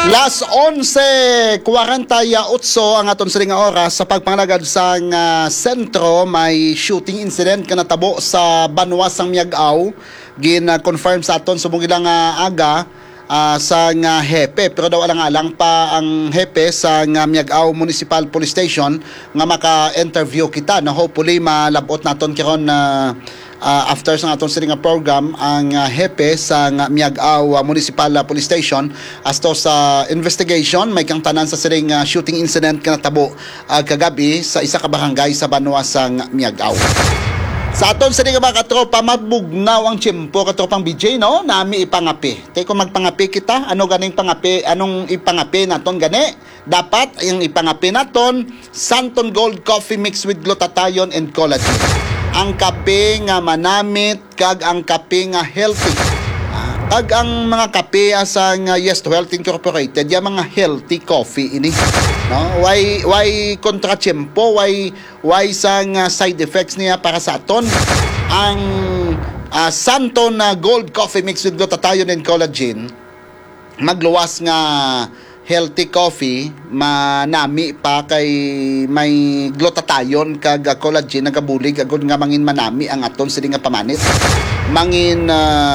Las 11:48 ang aton siling nga oras sa pagpangalagad sa sentro may shooting incident ka natabo sa Banwas sang Miag-Aw gin-confirm sa aton subong ilang aga sa hepe pero daw alang-alang pa ang hepe sa Miag-Aw Municipal Police Station nga maka-interview kita na hopefully malabot naton karon after sa atong siling program ang hepe sa Miag-Aw Municipal Police Station as to sa investigation may kang tanan sa siling shooting incident nga natabo kagabi sa isa ka barangay sa Banwas sang Miag-Aw. Sa aton siling mga katropa mabugnaw ang tiyempo katropang BJ no nami ipangapi. Tay kung magpangapi kita ano ganing pangapi anong ipangapi naton gani dapat yung ipangapi naton Santon Gold Coffee mixed with glutathione and collagen. Ang kape nga manamit kag ang kape nga healthy. Kag ang mga kape sa Yes to Health Incorporated, ya mga healthy coffee ini. No? Why kontratiempo, why sang side effects niya para sa aton. Ang Santon Gold Coffee mixed with glutathione and collagen magluwas nga healthy coffee manami pa kay may glutathione kag collagen nagabulig agud nga mangin manami ang aton siling nga pamanit mangin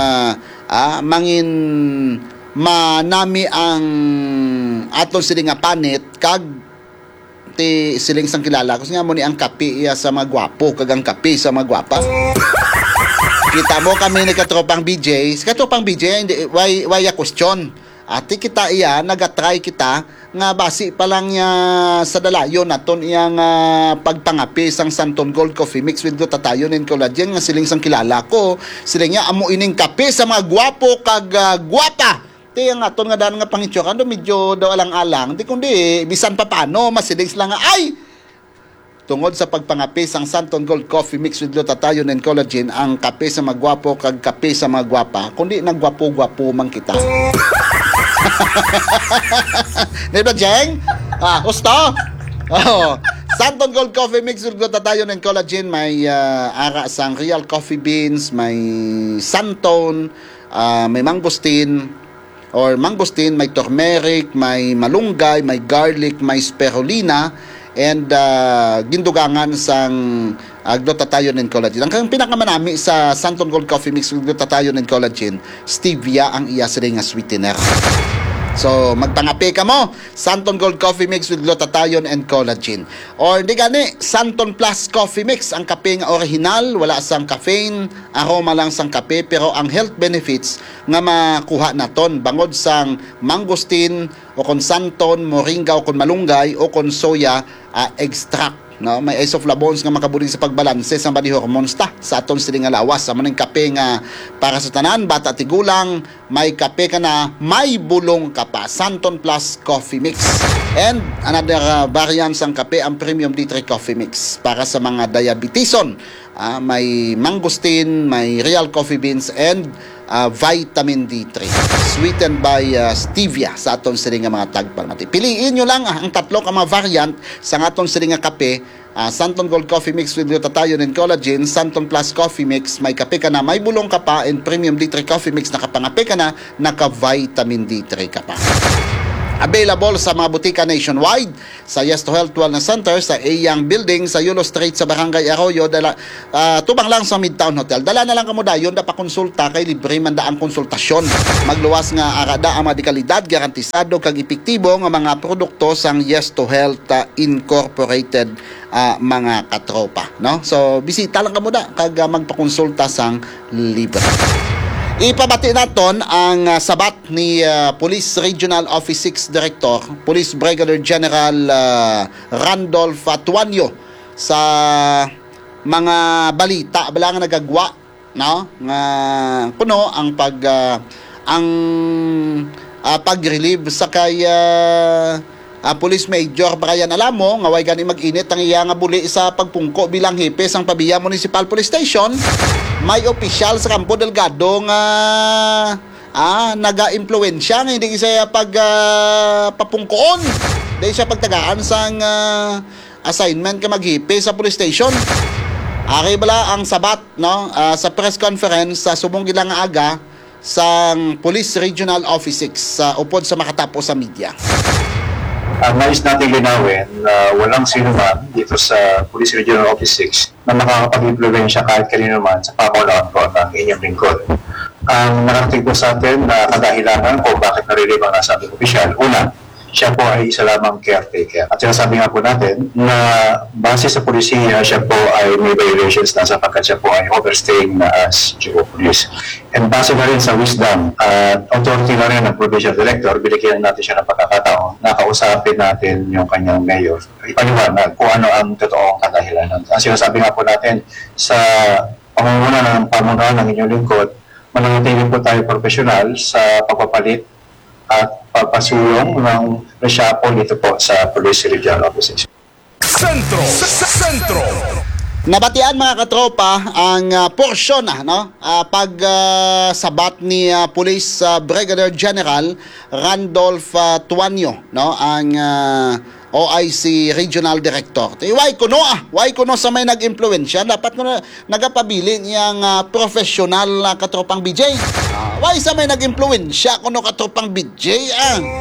manami ang aton siling nga panit kag ti siling sang kilala ko nga mo ni ang kape sa mga gwapo kag ang kape sa mga gwapa. Kita mo kami ni katropang BJ hindi why a question. Ati kita nagatry kita nga basi pa lang sa dalayon naton iyang pagpangapi sang Santon Gold Coffee mixed with glutathione and collagen nga siling sang kilala ko siling niya amo ining kape sa mga gwapo kag gwapa ti ang aton nga daan nga pangitsura do medyo daw alang-alang di kundi bisan pa paano masiling sila nga ay tungod sa pagpangapi sang Santon Gold Coffee mixed with glutathione and collagen ang kape sa mga gwapo kag kape sa mga gwapa kundi naggwapo-gwapo man kita. Diba, Jeng? Gusto? Oh. Santon Gold Coffee mixed with glutathione and collagen may ara sang real coffee beans, may santon, may mangosteen, may turmeric, may malunggay, may garlic, may spirulina, and gindugangan sang glutathione and collagen. Ang pinakamanami sa Santon Gold Coffee mixed with glutathione and collagen, stevia ang iya siling nga sweetener. So, magpangapi ka mo, Santon Gold Coffee mixed with glutathione and collagen. Or di gani, Santon Plus Coffee Mix, ang kape nga original, wala sang caffeine, aroma lang sang kape, pero ang health benefits nga makuha naton bangod sang mangosteen, o kon santon, moringa, o kon malunggay, o kon soya extract. No, may isoflavones nga makabulig sa pagbalanse sa body hormones sa aton siling nga lawas sa maning kape nga para sa tanan bata ti gulang may kape ka na may bulong ka pa Santon Plus Coffee Mix and another variant sang kape ang Premium D3 Coffee Mix para sa mga diabetison may mangosteen, may real coffee beans and vitamin D3 sweetened by stevia sa aton siling nga mga tagpalmati. Piliin nyo lang ang tatlo ka mga variant sa aton siling nga kape, Santon Gold Coffee Mix with glutathione and collagen, Santon Plus Coffee Mix, may kape ka na may bulong ka pa, and Premium D3 Coffee Mix nakapangape ka na, naka-vitamin D3 ka pa. Available sa mga butika nationwide sa Yes to Health Wellness Center sa Eyang Building sa Yulo Street sa Barangay Arroyo tubang lang sa Midtown Hotel. Dala na lang kamo dayon da pa konsulta kay libre man da ang konsultasyon. Magluwas nga arada ang medikalidad garantisado kag epektibo nga mga produkto sang Yes to Health Incorporated mga katropa, no? So bisita lang kamo da kag magpakonsulta sang libre. Ipabati naton ang sabat ni Police Regional Office 6 Director, Police Brigadier General Randolph Tuanyo sa mga balita bala nga nagagwa, no? Nga kuno ang pag-relieve sa kay Police Major Brian Alamo nga way gani mag-init ang iya nga buli sa pagpungko bilang hepe sang Pabia Municipal Police Station. May opisyal sa Campo Delgado nga naga-impluwensya nga hindi siya papungkoon. Dahil siya pagtagaan sang assignment ka maghipe sa police station. Ari bala ang sabat, no? Sa press conference sa subong gilang aga sang Police Regional Office 6 sa upod sa makatapos sa media. Ang nais natin linawin na walang sino man dito sa Police Regional Office 6 na makakapag-impluwensya kahit kanino man sa pamahalaan po ng inyong lingkod. Ang narating po sa atin na kadahilanan kung bakit naririb ang nasabing opisyal, una, siya po ay isa lamang caretaker. At sinasabi nga po natin na base sa polisiya, siya po ay may violations na sapagkat siya po ay overstaying na as chief of police. And base na rin sa wisdom at authority na rin ng provincial director, binigyan natin siya ng pagkakataon na kausapin natin yung kanyang mayor. Ipaliwanag kung ano ang totoong kadahilanan. Ang sinasabi nga po natin sa pamumuno ng pamunuan ng inyong lingkod, mananatili po tayo profesional sa pagpapalit at pagpasulong ng reshuffle dito po sa Police Regional Office. Sentro. Nabatian mga katropa ang porsyon sabat ni Police Brigadier General Randolph Tuanyo, no, ang OIC Regional Director. Why kuno sa may nag-impluwensya, dapat ko na nagapabili niyang professional na katropang BJ. Why sa may nag-impluwensya kuno katropang BJ?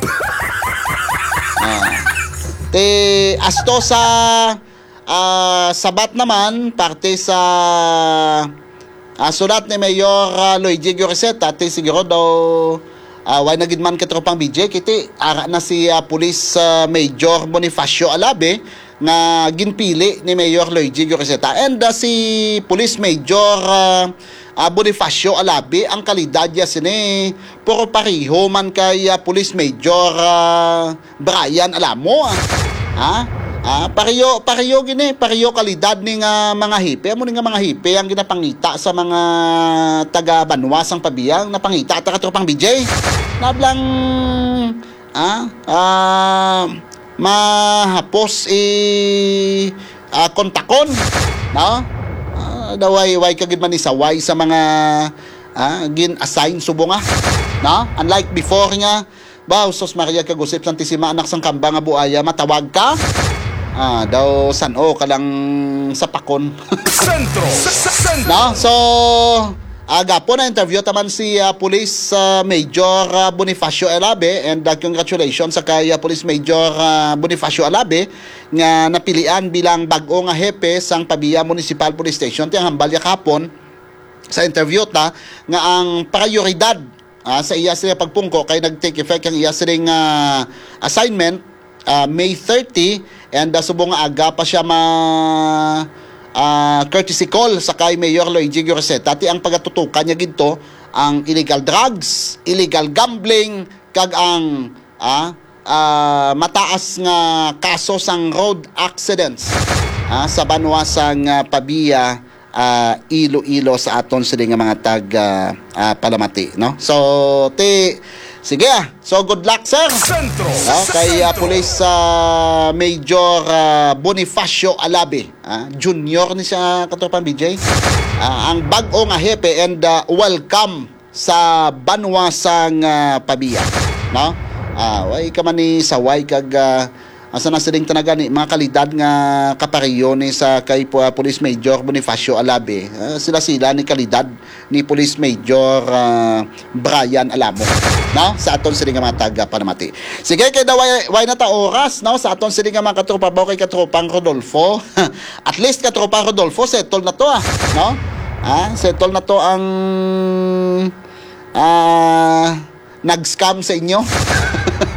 Asto sa sabat naman parte sa sulat ni Mayor Luigi Goriseta, siguro daw why nagid man katropang BJ kiti ara na si Police Major Bonifacio Alabe na ginpili ni Mayor Luigi Goriseta, and si Police Major Bonifacio Alabe ang kalidad niya sini puro pariho man kay Police Major Brian Alamo. Pariyo gini, pariyo kalidad ning mga hipe. Amo ning mga hipe ang ginapangita sa mga taga Banwas ang pabiyang napangita ta katropang BJ. Nablang mahapos kontakon, no? Daway kagid man ni saway sa mga gin-assign subong no? Unlike before nga, sos Maria kagusip santisima anak sang kamba nga buaya matawag ka. Daw sano ka lang sa pakon. Sentro. No? So, agapo na interview taman si Police Major Bonifacio Alabe, and congratulations sa kay Police Major Bonifacio Alabe nga napilian bilang bag-o nga hepe sang Pabia Municipal Police Station. Tiyang hambalya kapon sa interview ta nga ang prioridad sa iya sila pagpungko kay nag-take effect ang iya siling assignment May 30, and subong aga pa siya courtesy call sa kay Mayor Luigi Goriseta. Ti ang pagatutukan niya ginto ang illegal drugs, illegal gambling, kag ang mataas nga kaso sang road accidents sa banwasang Pabia, Iloilo sa aton sila nga mga tag Palamati, no? So sige, so good luck sir. Kay Police Major Bonifacio Alabe, junior ni siya katropang BJ, ang bag-o nga hepe, and welcome sa banwasang Pabia, no? Way ka man ni saway kag asa na siling tanaga ni mga kalidad nga kapariyo ni sa kay Police Major Bonifacio Alabe. Sila ni kalidad ni Police Major Brian Alamo, no? Sa aton siling nga mga taga Panamati. Sige, kay way na ta oras, no? Sa aton siling nga mga katropa ba kay katropang Rodolfo. At least katropang Rodolfo settle na to, no? Settle na to ang nag-scam sa inyo.